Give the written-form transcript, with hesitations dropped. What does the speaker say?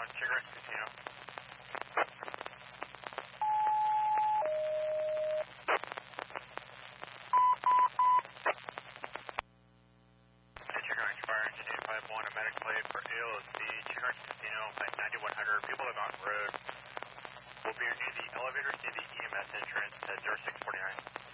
on Cigarette Casino. Chicken Ranch Fire Engine 851, a medic plate for AOC, Chicken Ranch Casino, at 9100. People have gone road. We'll be near the elevators near the EMS entrance at 0649.